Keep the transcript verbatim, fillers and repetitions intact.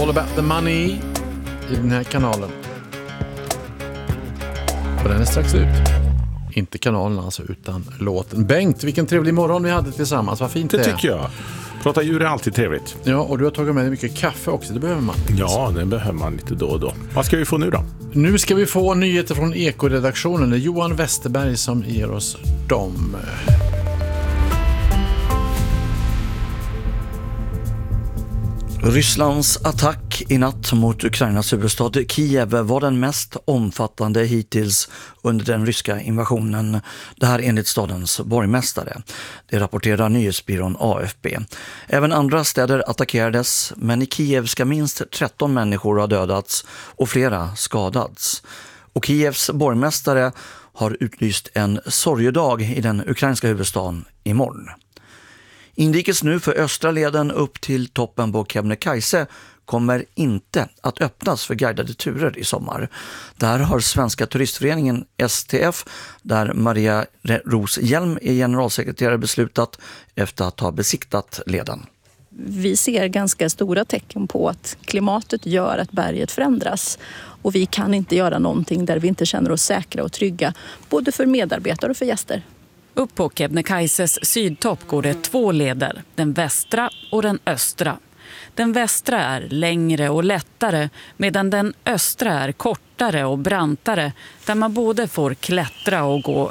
All about the money i den här kanalen. Och den är strax ut. Inte kanalen alltså, utan låten. Bengt, vilken trevlig morgon vi hade tillsammans. Vad fint det är. Det tycker jag. Prata djur är alltid trevligt. Ja, och du har tagit med dig mycket kaffe också. Det behöver man. Ja, det behöver man lite då och då. Vad ska vi få nu då? Nu ska vi få nyheter från Eko-redaktionen. Det är Johan Westerberg som ger oss dem. Rysslands attack i natt mot Ukrainas huvudstad Kiev var den mest omfattande hittills under den ryska invasionen. Det här enligt stadens borgmästare. Det rapporterar nyhetsbyrån A F P. Även andra städer attackerades, men i Kiev ska minst tretton människor ha dödats och flera skadats. Och Kievs borgmästare har utlyst en sorgedag i den ukrainska huvudstaden imorgon. Inrikes nu för östra leden upp till toppen på Kebnekaise kommer inte att öppnas för guidade turer i sommar. Där har Svenska turistföreningen S T F, där Maria Roshjelm är generalsekreterare, beslutat efter att ha besiktat leden. Vi ser ganska stora tecken på att klimatet gör att berget förändras. Och vi kan inte göra någonting där vi inte känner oss säkra och trygga, både för medarbetare och för gäster. Upp på Kebnekaises sydtopp går det två leder, den västra och den östra. Den västra är längre och lättare, medan den östra är kortare och brantare, där man både får klättra och gå